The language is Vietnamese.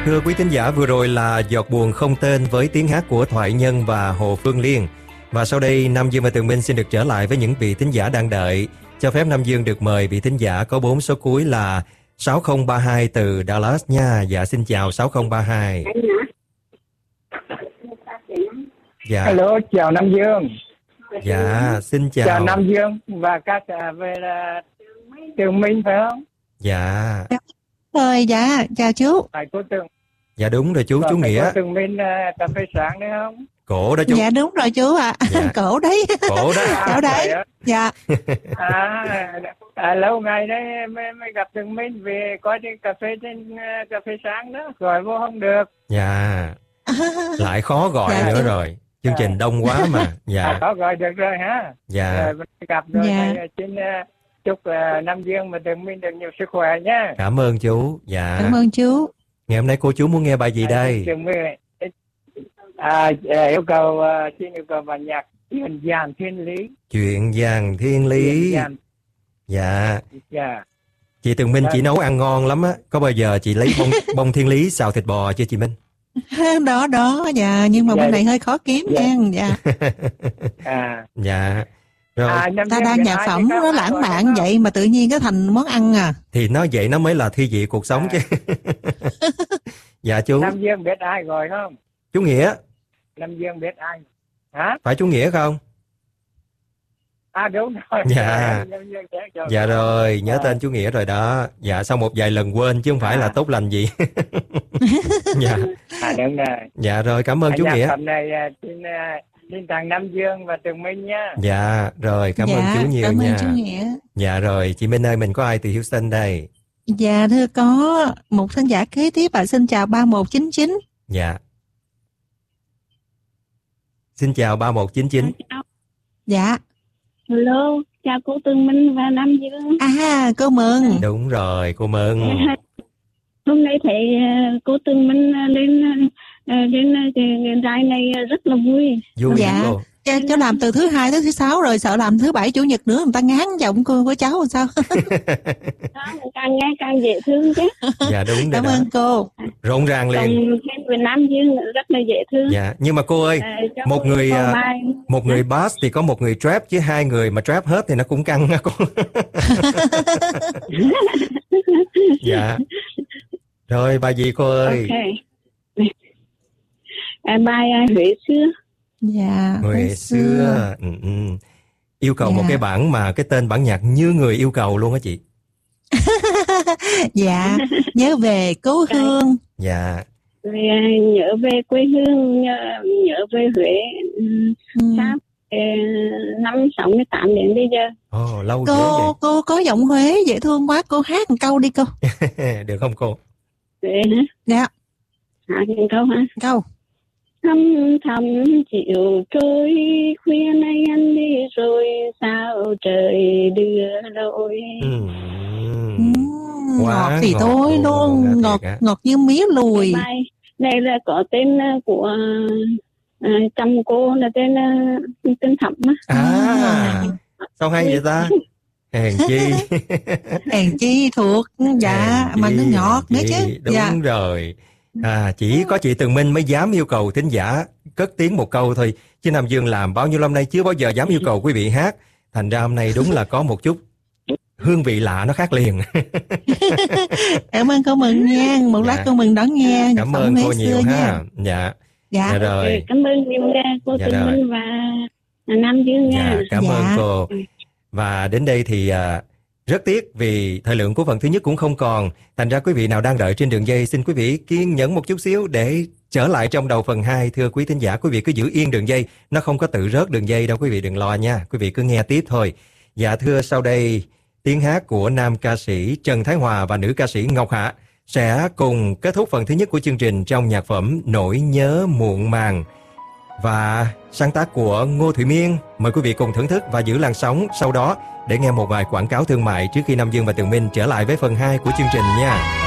Thưa quý thính giả, vừa rồi là Giọt buồn không tên với tiếng hát của Thoại Nhân và Hồ Phương Liên. Và sau đây Nam Dương và Tường Minh xin được trở lại với những vị thính giả đang đợi. Cho phép Nam Dương được mời vị thính giả có 4 số cuối là 6032 từ Dallas nha. Dạ xin chào 6032. Dạ. Hello, chào Nam Dương. Dạ, xin chào. Chào Nam Dương và các về là Tường Minh phải không? Dạ. Rồi, dạ, chào chú. Phải cô Tường. Dạ đúng rồi chú, chú Nghĩa. Có Tường Minh cà phê sáng đấy không? Cổ đó chú. Dạ đúng rồi chú ạ. Dạ. Cổ đấy. Cổ đó. Cổ đấy. Dạ. Lâu ngày đấy mới gặp Tường Minh về coi trên cà phê sáng đó, gọi vô không được. Dạ. Lại khó gọi dạ, nữa rồi. Chương trình đông quá mà. Dạ. Có gọi được rồi ha. Dạ. Rồi gặp rồi. Dạ. Xin chúc Nam Dương và Tường Minh được nhiều sức khỏe nhé. Cảm ơn chú. Dạ. Cảm ơn chú. Ngày hôm nay cô chú muốn nghe bài gì đây? Tường Minh xin yêu cầu bài nhạc Chuyện Vàng Thiên Lý. Chuyện Vàng Thiên Lý. Dạ. Dạ. Chị Tường Minh chỉ nấu ăn ngon lắm á. Có bao giờ chị lấy bông thiên lý xào thịt bò chưa chị Minh? Đó, dạ, nhưng mà bên này hơi khó kiếm nha. Dạ. Dạ. Rồi. Ta đang nhạc phẩm nó lãng mạn vậy mà tự nhiên cái thành món ăn à. Thì nó vậy nó mới là thi vị cuộc sống chứ. Dạ chú. Nam Dương biết ai gọi không? Chú Nghĩa. Nam Dương biết ai? Hả? Phải chú Nghĩa không? Đúng rồi. Dạ. Dạ rồi, nhớ tên chú Nghĩa rồi đó. Dạ, sau một vài lần quên chứ không phải là tốt lành gì. Dạ. Đúng rồi. Dạ rồi, cảm ơn chú Nghĩa. Phẩm này xin tặng Nam Dương và Tường Minh nha. Dạ, rồi, cảm ơn chú nhiều cảm nha. ơn chú Nghĩa. Dạ rồi, chị Minh ơi, mình có ai từ Houston đây? Dạ thưa, có một thính giả kế tiếp ạ. Xin chào 3199. Dạ. Xin chào 3199. Dạ. Hello, chào cô Tường Minh và Nam Dương. Cô Mừng. Đúng rồi, cô Mừng. Hôm nay thấy cô Tường Minh lên đài này rất là vui. Vui dạ. Cô. Cháu làm từ thứ 2 tới thứ 6 rồi, sợ làm thứ 7 chủ nhật nữa người ta ngán giọng của cháu làm sao. Càng nghe càng dễ thương chứ. Dạ đúng rồi. Cảm ơn cô. Rộn ràng liền. Còn về Nam Dương rất là dễ thương. Dạ, nhưng mà cô ơi, một người bass thì có một người trap, chứ hai người mà trap hết thì nó cũng căng á cô. Dạ. Rồi bài gì cô ơi? Bài Huế Xưa. Dạ. Huế Xưa. Yêu cầu một cái bản mà cái tên bản nhạc như người yêu cầu luôn á chị. Dạ. Nhớ về cố hương. Dạ. Nhớ về quê hương, nhớ về Huế. Năm 68 đến bây giờ. Lâu cô có giọng Huế dễ thương quá, cô hát một câu đi cô. Được không cô? Huế hả? Dạ. Hát một câu hả? Câu. Thăm thăm chiều trôi, khuya nay anh đi rồi, sao trời đưa lối. Ngọt thì thôi luôn, ngọt như mía lùi. Đây là có tên của chồng cô là tên Thẩm á. Sao hay vậy ta? Hèn chi thuộc. Dạ, mà nó ngọt nữa chứ. Đúng rồi. Chỉ có chị Tường Minh mới dám yêu cầu thính giả cất tiếng một câu thôi, chứ Nam Dương làm bao nhiêu năm nay chưa bao giờ dám yêu cầu quý vị hát. Thành ra hôm nay đúng là có một chút hương vị lạ nó khác liền. Cảm ơn cô Mừng nha. Một lát cô Mừng đón nghe. Cảm ơn cô nhiều ha. Dạ rồi. Cảm ơn nhiều cô Tường Minh và Nam Dương nha. Cảm ơn cô. Và đến đây thì rất tiếc vì thời lượng của phần thứ nhất cũng không còn. Thành ra quý vị nào đang đợi trên đường dây, xin quý vị kiên nhẫn một chút xíu để trở lại trong đầu phần 2. Thưa quý thính giả, quý vị cứ giữ yên đường dây, nó không có tự rớt đường dây đâu, quý vị đừng lo nha. Quý vị cứ nghe tiếp thôi. Dạ thưa, sau đây tiếng hát của nam ca sĩ Trần Thái Hòa và nữ ca sĩ Ngọc Hạ sẽ cùng kết thúc phần thứ nhất của chương trình trong nhạc phẩm Nỗi Nhớ Muộn Màng và sáng tác của Ngô Thụy Miên. Mời quý vị cùng thưởng thức và giữ làn sóng sau đó để nghe một vài quảng cáo thương mại trước khi Nam Dương và Tường Minh trở lại với phần 2 của chương trình nha.